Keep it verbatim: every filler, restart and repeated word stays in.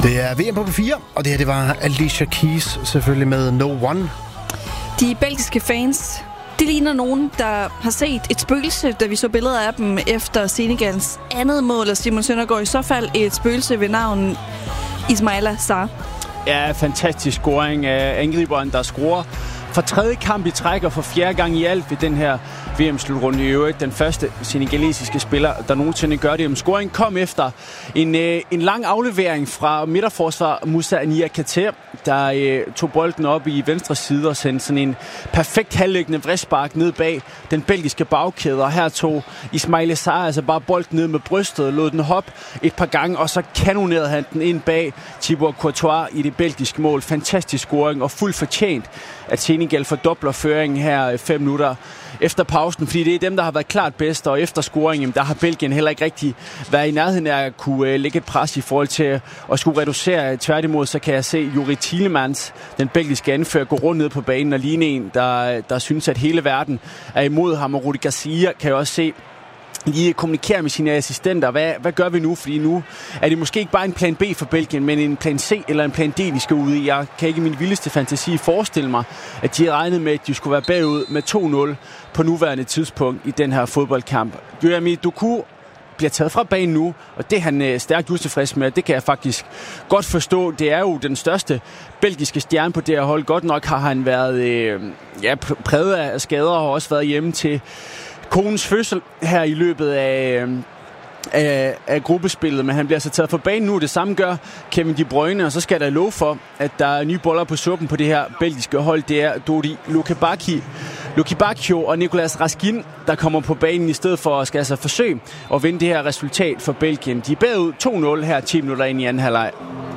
Det er V M på P fire, og det her det var Alicia Keys selvfølgelig med No One. De belgiske fans, de ligner nogen, der har set et spøgelse, da vi så billeder af dem efter Senegals andet mål, og Simon Søndergaard i så fald et spøgelse ved navn Ismaila Sarr. Ja, fantastisk scoring af angriberen, der scorer for tredje kamp i træk og for fjerde gang i alt ved den her V M-slutrunde i øvrigt. Den første senegalesiske spiller, der nogensinde gør det. Scoring kom efter en, øh, en lang aflevering fra midterforsvar Moussa Niakhaté, der øh, tog bolden op i venstre side og sendte sådan en perfekt halvlæggende vristspark ned bag den belgiske bagkæde. Og her tog Ismaila Sarr altså bare bolden ned med brystet og lod den hoppe et par gange, og så kanonerede han den ind bag Thibaut Courtois i det belgiske mål. Fantastisk scoring og fuldt fortjent, at Senegal fordobler føringen her fem minutter efter pausen, fordi det er dem, der har været klart bedst, og efter scoringen, der har Belgien heller ikke rigtig været i nærheden af at kunne lægge et pres i forhold til at skulle reducere. Tværtimod, så kan jeg se Youri Tielemans, den belgiske anfører, gå rundt ned på banen og ligne en, der, der synes, at hele verden er imod ham, og Rudi Garcia kan jeg også se lige kommunikere med sine assistenter. Hvad, hvad gør vi nu? Fordi nu er det måske ikke bare en plan B for Belgien, men en plan C eller en plan D, de skal ud i. Jeg kan ikke i min vildeste fantasi forestille mig, at de regnede med, at de skulle være bagud med to nul på nuværende tidspunkt i den her fodboldkamp. Jeremy Doku bliver taget fra banen nu, og det er han øh, stærkt utilfreds med. Det kan jeg faktisk godt forstå. Det er jo den største belgiske stjerne på det her hold. Godt nok har han været øh, ja, præget af skader og har også været hjemme til konens fødsel her i løbet af, af, af gruppespillet, men han bliver så taget for banen nu. Det samme gør Kevin De Bruyne, og så skal der lov for, at der er nye boller på suppen på det her belgiske hold. Det er Dodi Lukebakio, Lukebakio og Nicolas Raskin, der kommer på banen i stedet for at skal altså forsøge at vinde det her resultat for Belgien. De er bagud to nul her ti minutter ind i anden halvleg.